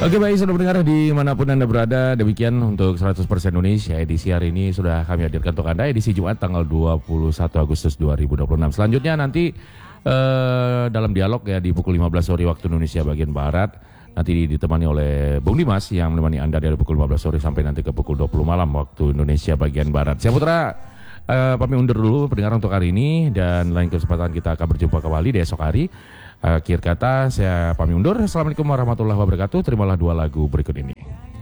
Oke baik, sudah mendengar dimanapun Anda berada, demikian untuk 100% Indonesia edisi hari ini sudah kami hadirkan untuk Anda edisi Jumat tanggal 21 Agustus 2026. Selanjutnya nanti dalam dialog ya di pukul 15 sore waktu Indonesia bagian Barat, nanti ditemani oleh Bung Dimas yang menemani Anda dari pukul 15 sore sampai nanti ke pukul 20 malam waktu Indonesia bagian Barat. Saya Putra pamit undur dulu pendengar untuk hari ini, dan lain kesempatan kita akan berjumpa kembali di esok hari. Akhir kata saya pamit undur. Assalamualaikum warahmatullahi wabarakatuh. Terimalah dua lagu berikut ini.